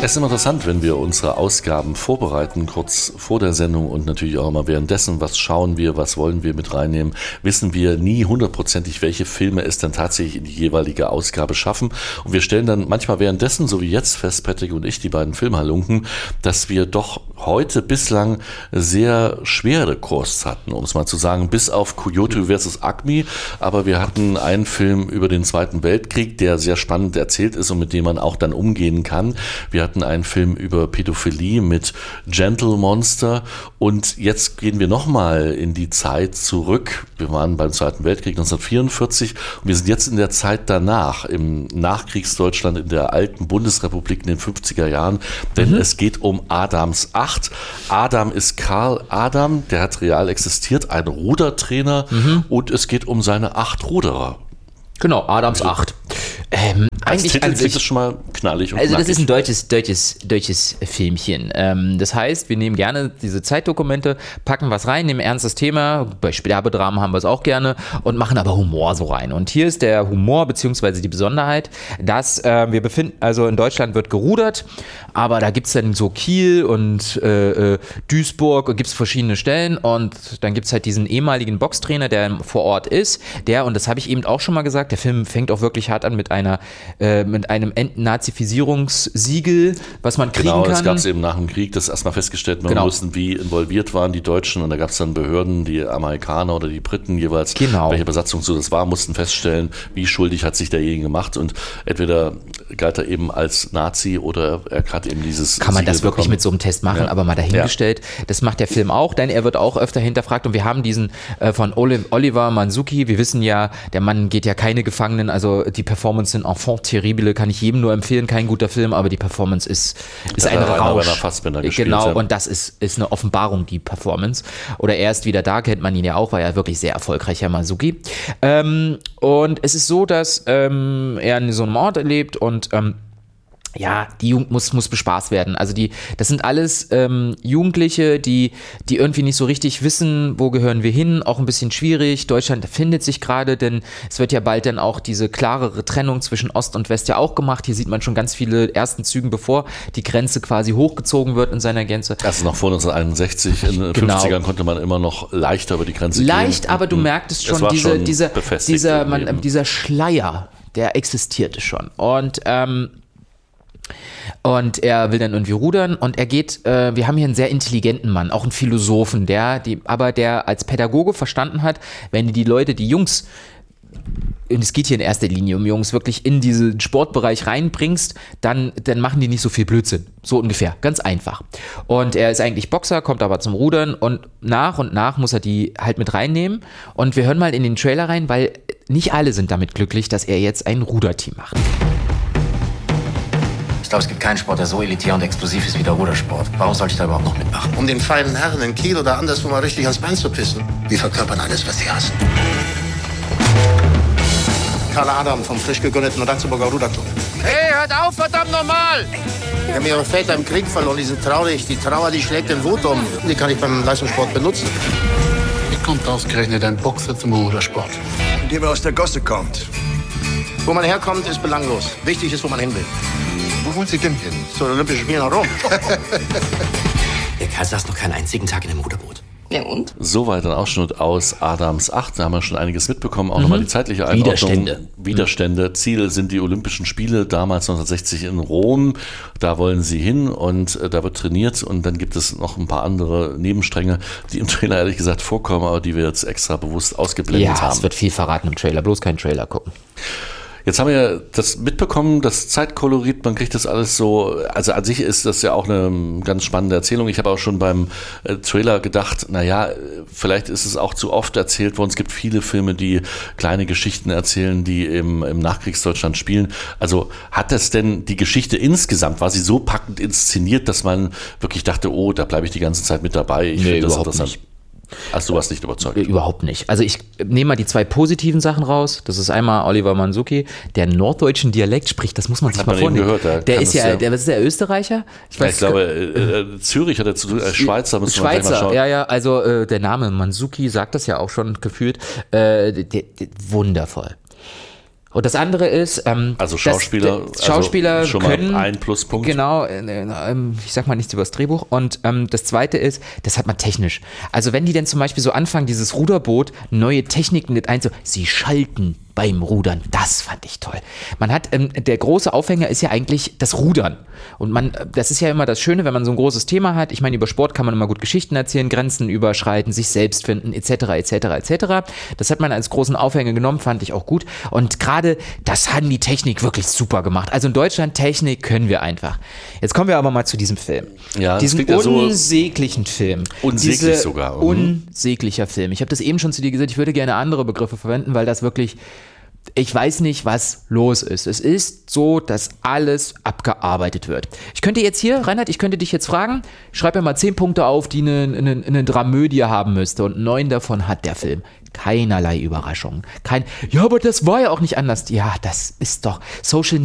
Es ist immer interessant, wenn wir unsere Ausgaben vorbereiten, kurz vor der Sendung und natürlich auch immer währenddessen, was schauen wir, was wollen wir mit reinnehmen, wissen wir nie hundertprozentig, welche Filme es dann tatsächlich in die jeweilige Ausgabe schaffen. Und wir stellen dann manchmal währenddessen, so wie jetzt fest, Patrick und ich, die beiden Filmhalunken, dass wir doch heute bislang sehr schwere Kurs hatten, um es mal zu sagen, bis auf Coyote vs. Acme. Aber wir hatten einen Film über den Zweiten Weltkrieg, der sehr spannend erzählt ist und mit dem man auch dann umgehen kann. Wir hatten einen Film über Pädophilie mit Gentle Monster und jetzt gehen wir nochmal in die Zeit zurück. Wir waren beim Zweiten Weltkrieg 1944 und wir sind jetzt in der Zeit danach, im Nachkriegsdeutschland, in der alten Bundesrepublik in den 50er Jahren, denn es geht um Adams 8. Adam ist Karl Adam, der hat real existiert, ein Rudertrainer und es geht um seine 8 Ruderer. Genau, Adams 8. Als Titel klingt das schon mal knallig und also knackig. Das ist ein deutsches Filmchen. Das heißt, wir nehmen gerne diese Zeitdokumente, packen was rein, nehmen ein ernstes Thema, bei Sterbedramen haben wir es auch gerne und machen aber Humor so rein. Und hier ist der Humor beziehungsweise die Besonderheit, dass wir befinden, also in Deutschland wird gerudert, aber da gibt es dann so Kiel und Duisburg und gibt es verschiedene Stellen und dann gibt es halt diesen ehemaligen Boxtrainer, der vor Ort ist, und das habe ich eben auch schon mal gesagt, der Film fängt auch wirklich hart an mit einem Entnazifizierungssiegel, was man kriegen kann. Genau, das gab es eben nach dem Krieg, das erstmal festgestellt werden mussten, wie involviert waren die Deutschen und da gab es dann Behörden, die Amerikaner oder die Briten jeweils, welche Besatzung so das war, mussten feststellen, wie schuldig hat sich derjenige gemacht und entweder galt er eben als Nazi oder er hat eben dieses Kann man Siegel das wirklich bekommen. mit so einem Test machen, aber mal dahingestellt. Das macht der Film auch, denn er wird auch öfter hinterfragt und wir haben diesen von Oliver Manzuki, wir wissen ja, der Mann geht ja keine Gefangenen, also die Performance in Enfant Terrible kann ich jedem nur empfehlen, kein guter Film, aber die Performance ist ein Rausch. Genau, und das ist eine Offenbarung, die Performance. Oder er ist wieder da, kennt man ihn ja auch, war ja wirklich sehr erfolgreicher Manzuki. Und es ist so, dass er in so einem Ort lebt und die Jugend muss bespaßt werden. Also das sind alles Jugendliche, die irgendwie nicht so richtig wissen, wo gehören wir hin, auch ein bisschen schwierig. Deutschland findet sich gerade, denn es wird ja bald dann auch diese klarere Trennung zwischen Ost und West ja auch gemacht. Hier sieht man schon ganz viele ersten Zügen, bevor die Grenze quasi hochgezogen wird in seiner Gänze. Das ist noch vor 1961, in den 50ern konnte man immer noch leichter über die Grenze gehen. Leicht, aber du merktest schon, dieser Schleier, der existierte schon. Und er will dann irgendwie rudern und er geht, wir haben hier einen sehr intelligenten Mann, auch einen Philosophen, der als Pädagoge verstanden hat, wenn die Leute, die Jungs, und es geht hier in erster Linie um Jungs, wirklich in diesen Sportbereich reinbringst, dann machen die nicht so viel Blödsinn. So ungefähr, ganz einfach. Und er ist eigentlich Boxer, kommt aber zum Rudern und nach muss er die halt mit reinnehmen. Und wir hören mal in den Trailer rein, weil nicht alle sind damit glücklich, dass er jetzt ein Ruderteam macht. Ich glaube, es gibt keinen Sport, der so elitär und explosiv ist wie der Rudersport. Warum sollte ich da überhaupt noch mitmachen? Um den feinen Herren in Kiel oder anderswo mal richtig ans Bein zu pissen. Die verkörpern alles, was sie hassen. Karl Adam vom frisch gegründeten Ratzeburger Ruderclub. Hey, hört auf, verdammt nochmal! Die haben ihre Väter im Krieg verloren, die sind traurig. Die Trauer, die schlägt in Wut um. Die kann ich beim Leistungssport benutzen. Wie kommt ausgerechnet ein Boxer zum Rudersport? Indem er aus der Gosse kommt. Wo man herkommt, ist belanglos. Wichtig ist, wo man hin will. Wo wollen Sie denn hin? Zu den Olympischen Spielen nach Rom. Der Kerl saß noch keinen einzigen Tag in einem Ruderboot. Ja und? Soweit ein Ausschnitt aus Adams 8, da haben wir schon einiges mitbekommen, auch nochmal die zeitliche Einordnung. Widerstände. Ziel sind die Olympischen Spiele, damals 1960 in Rom, da wollen sie hin und da wird trainiert und dann gibt es noch ein paar andere Nebenstränge, die im Trailer ehrlich gesagt vorkommen, aber die wir jetzt extra bewusst ausgeblendet haben. Ja, es wird viel verraten im Trailer, bloß keinen Trailer gucken. Jetzt haben wir das mitbekommen, das Zeitkolorit, man kriegt das alles so, also an sich ist das ja auch eine ganz spannende Erzählung. Ich habe auch schon beim Trailer gedacht, vielleicht ist es auch zu oft erzählt worden. Es gibt viele Filme, die kleine Geschichten erzählen, die im Nachkriegsdeutschland spielen. Also hat das denn die Geschichte insgesamt, war sie so packend inszeniert, dass man wirklich dachte, oh, da bleibe ich die ganze Zeit mit dabei. Ich finde das interessant. Nicht. Also du warst nicht überzeugt? Überhaupt nicht. Also ich nehme mal die 2 positiven Sachen raus. Das ist einmal Oliver Manzuki, der norddeutschen Dialekt spricht. Das muss man sich mal vornehmen. Der ist der Österreicher? Ich glaube, Zürich hat er zu tun, Schweizer. Müssen wir Schweizer, mal schauen. ja. Also der Name Manzuki sagt das ja auch schon gefühlt. Wundervoll. Und das andere ist, also Schauspieler also schon können mal ein Pluspunkt. Genau, ich sag mal nichts über das Drehbuch. Und das zweite ist, das hat man technisch. Also wenn die denn zum Beispiel so anfangen, dieses Ruderboot, neue Techniken mit sie schalten beim Rudern, das fand ich toll. Man hat, der große Aufhänger ist ja eigentlich das Rudern. Und das ist ja immer das Schöne, wenn man so ein großes Thema hat. Ich meine, über Sport kann man immer gut Geschichten erzählen, Grenzen überschreiten, sich selbst finden, etc., etc., etc. Das hat man als großen Aufhänger genommen, fand ich auch gut. Und gerade das hat die Technik wirklich super gemacht. Also in Deutschland, Technik können wir einfach. Jetzt kommen wir aber mal zu diesem Film. Ja, diesen unsäglichen Film. Unsäglich sogar. Unsäglicher Film. Ich habe das eben schon zu dir gesagt, ich würde gerne andere Begriffe verwenden, weil das wirklich... Ich weiß nicht, was los ist. Es ist so, dass alles abgearbeitet wird. Ich könnte jetzt hier, Reinhard, ich könnte dich jetzt fragen, schreib mir mal 10 Punkte auf, die eine Dramödie haben müsste. Und 9 davon hat der Film. Keinerlei Überraschung. Ja, aber das war ja auch nicht anders. Ja, das ist doch Social